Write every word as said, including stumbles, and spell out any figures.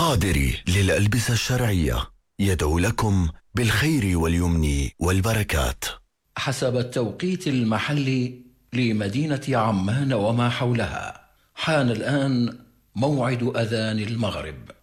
قادري للألبسة الشرعية يدعو لكم بالخير واليمن والبركات. حسب التوقيت المحلي لمدينة عمان وما حولها، حان الآن موعد أذان المغرب.